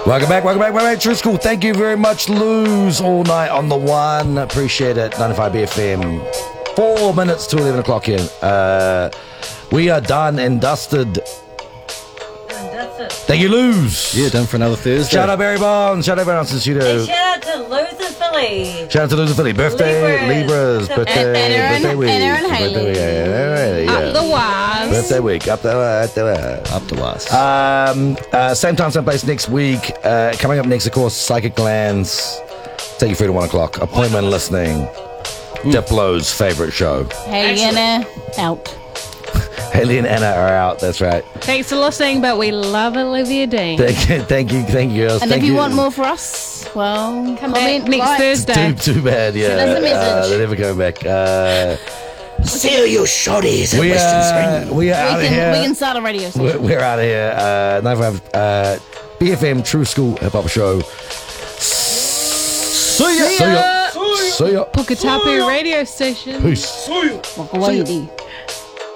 Welcome back. True School. Thank you very much. Lose all night on the one. Appreciate it. 95 BFM. 4 minutes to 11 o'clock here. We are done and dusted. Thank you, Lose. Yeah, done for another Thursday. Shout out Barry Bonds. Shout out everyone else in the studio. And shout out to Loser Philly. Shout out to Loser Philly. Libras. Birthday week. And Aaron Haley. Up the wires. Birthday week. Up the wires. Same time, same place next week. Coming up next, of course, Psychic Glands. Take you through to 1 o'clock. Appointment listening. Diplo's favourite show. Hey, Anna, out. Haley and Anna are out, that's right. Thanks for listening, but we love Olivia Dean. Thank you, girls. And if you want more for us, well, come back next Thursday. Too bad, yeah. Send us a message. They're never coming back. Sell your shorties at Western Spring. We are out of here. We can start a radio station. We're out of here. 95 BFM True School Hip Hop Show. See ya. Puketapu radio station. Peace. Walk away.